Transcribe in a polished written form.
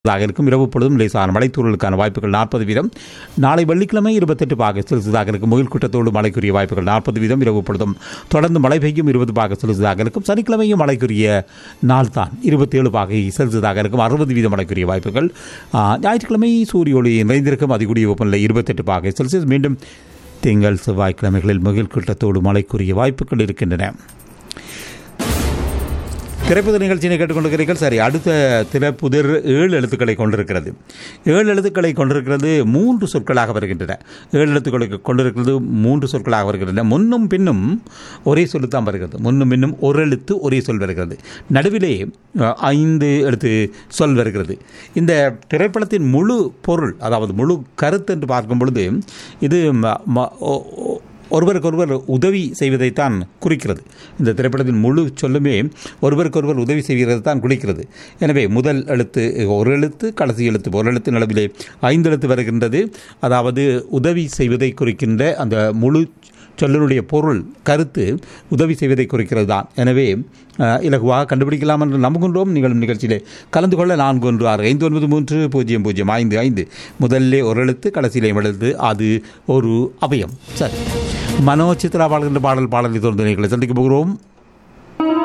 இருக்கும். இரவு பொழுதும் லேசான மழைத்தூறலுக்கான வாய்ப்புகள் 40%. நாளை வெள்ளிக்கிழமை 28 செல்சியஸாக இருக்கும். முகில் கூட்டத்தோடு மழைக்குரிய வாய்ப்புகள் 40%. இரவு பொழுதும் தொடர்ந்து மழை பெய்யும் 20 செல்சியஸாக இருக்கும். சனிக்கிழமையும் மழைக்குரிய நாள் தான் 27 செல்சியஸாக இருக்கும். 60% மழைக்குரிய வாய்ப்புகள். ஞாயிற்றுக்கிழமை சூரிய ஒளி நிறைந்திருக்கும். அதிகூடிய வெப்பநிலை 28 செல்சியஸ். மீண்டும் திங்கள் செவ்வாய்க்கிழமைகளில் முகில் கூட்டத்தோடு மழைக்குரிய வாய்ப்புகள் இருக்கின்றன. திரைப்புது நிகழ்ச்சியை கேட்டுக்கொண்டிருக்கிறீர்கள். சரி, அடுத்த திரைப்புதிர் 7 எழுத்துக்களை கொண்டிருக்கிறது. 7 எழுத்துக்களை கொண்டிருக்கிறது. 3 சொற்களாக வருகின்றன. 7 எழுத்துக்களை கொண்டிருக்கிறது. 3 சொற்களாக வருகின்றன. முன்னும் பின்னும் ஒரே சொல்லுத்தான் வருகிறது. முன்னும் பின்னும் ஒரு எழுத்து ஒரே சொல் வருகிறது. நடுவிலே 5 எழுத்து சொல் வருகிறது. இந்த திரைப்படத்தின் முழு பொருள், அதாவது முழு கருத்து என்று பார்க்கும் பொழுது இது ஒருவருக்கொருவர் உதவி செய்வதைத்தான் குறிக்கிறது. இந்த திரைப்படத்தின் முழு சொல்லுமே ஒருவருக்கொருவர் உதவி செய்கிறது தான் குறிக்கிறது. எனவே முதல் எழுத்து ஒரு எழுத்து, கடைசி எழுத்து ஒரு எழுத்து, நடுவிலே 5 எழுத்து வருகின்றது. அதாவது உதவி செய்வதை குறிக்கின்ற அந்த முழு சொல்லினுடைய பொருள் கருத்து உதவி செய்வதை குறிக்கிறது தான். எனவே இலகுவாக கண்டுபிடிக்கலாம் என்று நம்புகின்றோம். நிகழும் நிகழ்ச்சியிலே கலந்து கொள்ள 4165930055 முதல்லே ஒரு எழுத்து, கடைசியிலே எழுத்து, அது ஒரு அவயம். சரி, மனோ சித்ரா வாழ்கின்ற பாடலை தொடர்ந்து நிகழ்ச்சிகளை சந்திக்க போகிறோம்.